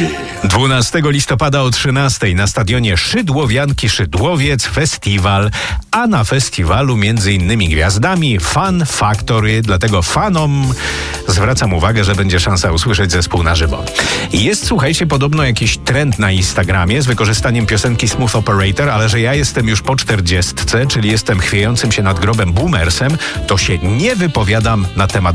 12 listopada o 13 na stadionie Szydłowianki Szydłowiec festiwal, a na festiwalu między innymi gwiazdami Fan Factory, dlatego fanom zwracam uwagę, że będzie szansa usłyszeć zespół na żywo. Jest, słuchajcie, podobno jakiś trend na Instagramie z wykorzystaniem piosenki Smooth Operator, ale że ja jestem już po 40, czyli jestem chwiejącym się nad grobem boomersem, to się nie wypowiadam na temat